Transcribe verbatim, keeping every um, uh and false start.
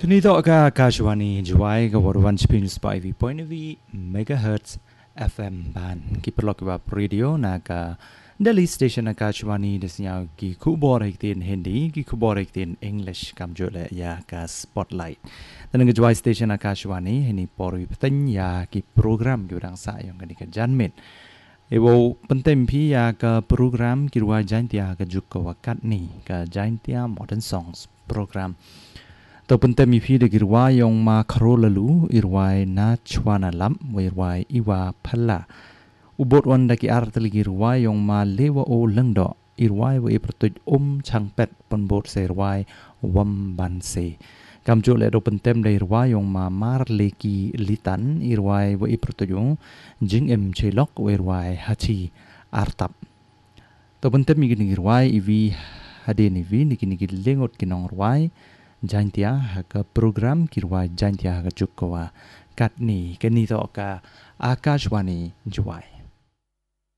Kanito ka Kashwani Juwai ka Warwan Spins by V point of V megahertz F M ban Kiperlok wa radio na ka Delhi station na Kashwani desnya ki kubor hektin Hindi ki kubor hektin English kam jole ya ka spotlight. Dan nga Juwai station na Kashwani hini porwi peten ya ki program ki urang sa yung kanika janmit. Ewo pentem pi ya ka program ki ruwa jantia ka juk ka wakat ni ka jantia modern songs program. Tau pentem pi de girwa yung ma karo lalu irwai na chwana lam irwai iwa phala. Ubot wan daki artali girwa yung ma lewa o lengdo irwai wa ipertuj um changpet penbot se irwai wam banse. Kam jo le do pentem de irwai yung ma mar leki litan irwai wa ipertuj jing em chelok wa irwai hachi artap. Tau pentem mi gini irwai iwi hadin iwi niki niki lengot kinong irwai jantia haka program kirwa jantia haka chukwa katni kanito ka Akashwani Juwai.